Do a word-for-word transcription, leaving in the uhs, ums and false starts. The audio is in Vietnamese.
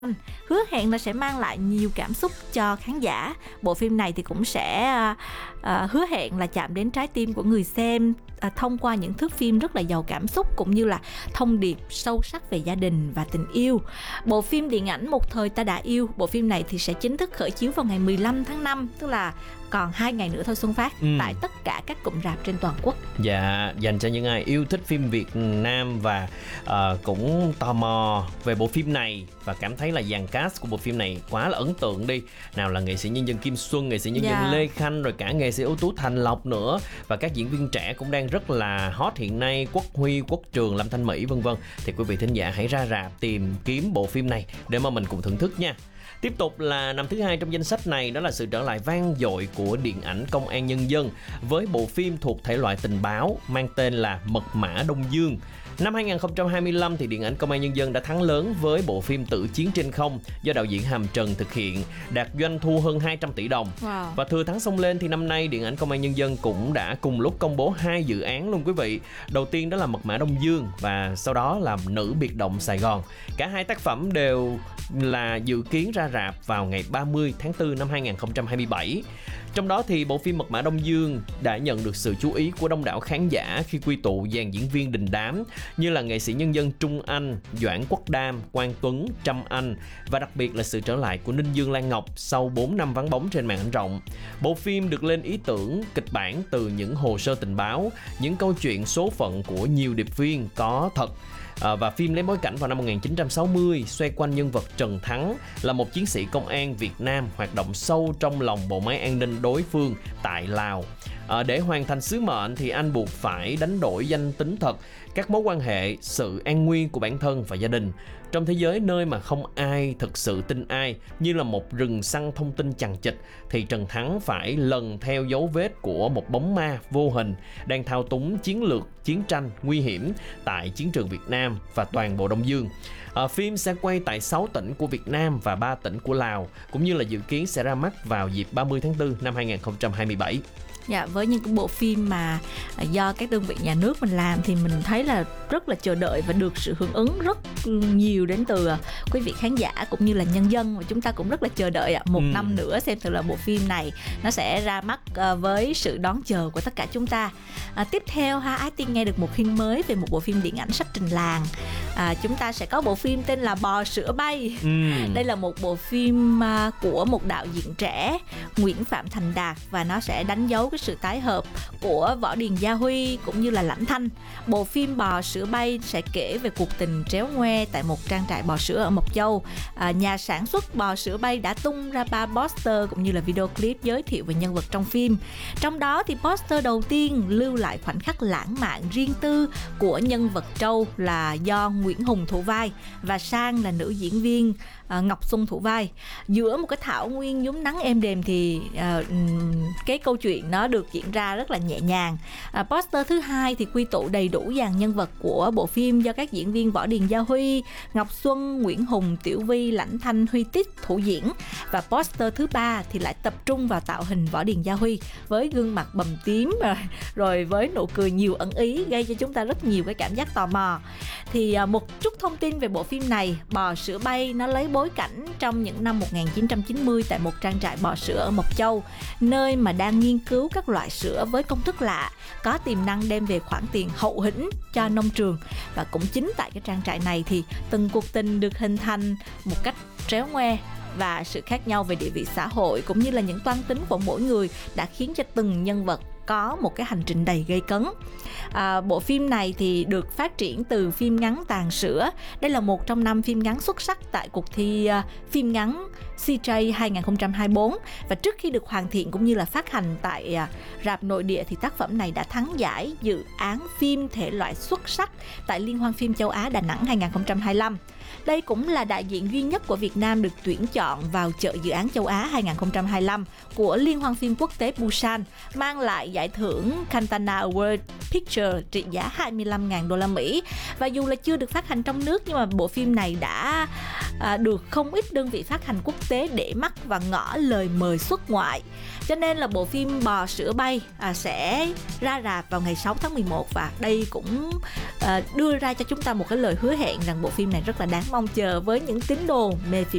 hứa hẹn là sẽ mang lại nhiều cảm xúc cho khán giả. Bộ phim này thì cũng sẽ uh, hứa hẹn là chạm đến trái tim của người xem uh, thông qua những thước phim rất là giàu cảm xúc cũng như là thông điệp sâu sắc về gia đình và tình yêu. Bộ phim điện ảnh Một Thời Ta Đã Yêu, bộ phim này thì sẽ chính thức khởi chiếu vào ngày mười lăm tháng năm, tức là còn hai ngày nữa thôi Xuân Phát, ừ. tại tất cả các cụm rạp trên toàn quốc. Dạ, dành cho những ai yêu thích phim Việt Nam và uh, cũng tò mò về bộ phim này và cảm thấy là dàn cast của bộ phim này quá là ấn tượng đi. Nào là nghệ sĩ nhân dân Kim Xuân, nghệ sĩ nhân dân dạ. Lê Khanh, rồi cả nghệ sĩ ưu tú Thành Lộc nữa, và các diễn viên trẻ cũng đang rất là hot hiện nay, Quốc Huy, Quốc Trường, Lâm Thanh Mỹ vân vân. Thì quý vị thính giả hãy ra rạp tìm kiếm bộ phim này để mà mình cùng thưởng thức nha. Tiếp tục là năm thứ hai trong danh sách này, đó là sự trở lại vang dội của điện ảnh Công an Nhân dân với bộ phim thuộc thể loại tình báo mang tên là Mật Mã Đông Dương. Năm hai không hai lăm thì điện ảnh Công an Nhân dân đã thắng lớn với bộ phim Tử Chiến Trên Không do đạo diễn Hàm Trần thực hiện, đạt doanh thu hơn hai trăm tỷ đồng. Wow. Và thừa thắng xông lên thì năm nay điện ảnh Công an Nhân dân cũng đã cùng lúc công bố hai dự án luôn quý vị. Đầu tiên đó là Mật Mã Đông Dương và sau đó là Nữ Biệt Động Sài Gòn. Cả hai tác phẩm đều là dự kiến ra rạp vào ngày ba mươi tháng tư năm hai không hai bảy. Trong đó thì bộ phim Mật Mã Đông Dương đã nhận được sự chú ý của đông đảo khán giả khi quy tụ dàn diễn viên đình đám như là nghệ sĩ nhân dân Trung Anh, Doãn Quốc Đam, Quang Tuấn, Trâm Anh và đặc biệt là sự trở lại của Ninh Dương Lan Ngọc sau bốn năm vắng bóng trên màn ảnh rộng. Bộ phim được lên ý tưởng, kịch bản từ những hồ sơ tình báo, những câu chuyện số phận của nhiều điệp viên có thật. À, và phim lấy bối cảnh vào năm một nghìn chín trăm sáu mươi, xoay quanh nhân vật Trần Thắng là một chiến sĩ công an Việt Nam hoạt động sâu trong lòng bộ máy an ninh đối phương tại Lào. À, để hoàn thành sứ mệnh thì anh buộc phải đánh đổi danh tính thật, các mối quan hệ, sự an nguy của bản thân và gia đình. Trong thế giới nơi mà không ai thực sự tin ai, như là một rừng săn thông tin chằng chịt, thì Trần Thắng phải lần theo dấu vết của một bóng ma vô hình đang thao túng chiến lược chiến tranh nguy hiểm tại chiến trường Việt Nam và toàn bộ Đông Dương. À, phim sẽ quay tại sáu tỉnh của Việt Nam và ba tỉnh của Lào, cũng như là dự kiến sẽ ra mắt vào dịp ba mươi tháng tư năm hai không hai bảy. Dạ, với những cái bộ phim mà do các đơn vị nhà nước mình làm thì mình thấy là rất là chờ đợi và được sự hưởng ứng rất nhiều đến từ quý vị khán giả cũng như là nhân dân, và chúng ta cũng rất là chờ đợi một ừ. năm nữa xem thử là bộ phim này nó sẽ ra mắt với sự đón chờ của tất cả chúng ta. À, tiếp theo ha, Ái Tiên nghe được một phim mới về một bộ phim điện ảnh Sách Trình Làng. À, chúng ta sẽ có bộ phim tên là Bò Sữa Bay. Ừ. Đây là một bộ phim của một đạo diễn trẻ Nguyễn Phạm Thành Đạt và nó sẽ đánh dấu cái sự tái hợp của Võ Điền Gia Huy cũng như là Lãnh Thanh. Bộ phim Bò Sữa Bay sẽ kể về cuộc tình tréo ngoe tại một trang trại bò sữa ở Mộc Châu. À, nhà sản xuất Bò Sữa Bay đã tung ra ba poster cũng như là video clip giới thiệu về nhân vật trong phim. Trong đó thì poster đầu tiên lưu lại khoảnh khắc lãng mạn riêng tư của nhân vật Trâu là do Nguyễn Hùng thủ vai và Sang là nữ diễn viên uh, Ngọc Xuân thủ vai. Giữa một cái thảo nguyên nhúm nắng êm đềm thì uh, cái câu chuyện nó được diễn ra rất là nhẹ nhàng. Uh, poster thứ hai thì quy tụ đầy đủ dàn nhân vật của bộ phim do các diễn viên Võ Điền Gia Huy, Ngọc Xuân, Nguyễn Hùng, Tiểu Vi, Lãnh Thanh, Huy Tích thủ diễn. Và poster thứ ba thì lại tập trung vào tạo hình Võ Điền Gia Huy với gương mặt bầm tím rồi, rồi với nụ cười nhiều ẩn ý, gây cho chúng ta rất nhiều cái cảm giác tò mò. Thì uh, một chút thông tin về bộ phim này. Bò Sữa Bay nó lấy bối cảnh trong những năm một nghìn chín trăm chín mươi tại một trang trại bò sữa ở Mộc Châu, nơi mà đang nghiên cứu các loại sữa với công thức lạ, có tiềm năng đem về khoản tiền hậu hĩnh cho nông trường. Và cũng chính tại cái trang trại này thì từng cuộc tình được hình thành một cách tréo ngoe, và sự khác nhau về địa vị xã hội cũng như là những toan tính của mỗi người đã khiến cho từng nhân vật có một cái hành trình đầy gây cấn. À, bộ phim này thì được phát triển từ phim ngắn Tàn Sữa. Đây là một trong năm phim ngắn xuất sắc tại cuộc thi uh, phim ngắn xê gi hai không hai tư, và trước khi được hoàn thiện cũng như là phát hành tại uh, rạp nội địa thì tác phẩm này đã thắng giải dự án phim thể loại xuất sắc tại Liên hoan phim châu Á Đà Nẵng hai không hai lăm. Đây cũng là đại diện duy nhất của Việt Nam được tuyển chọn vào chợ dự án châu Á hai không hai lăm của Liên hoan phim quốc tế Busan, mang lại nhận giải thưởng Cantana Award Picture trị giá hai mươi lăm nghìn đô la Mỹ. Và dù là chưa được phát hành trong nước nhưng mà bộ phim này đã à, được không ít đơn vị phát hành quốc tế để mắt và ngỏ lời mời xuất ngoại. Cho nên là bộ phim Bò Sữa Bay à, sẽ ra rạp vào ngày sáu tháng mười một, và đây cũng à, đưa ra cho chúng ta một cái lời hứa hẹn rằng bộ phim này rất là đáng mong chờ với những tín đồ mê phim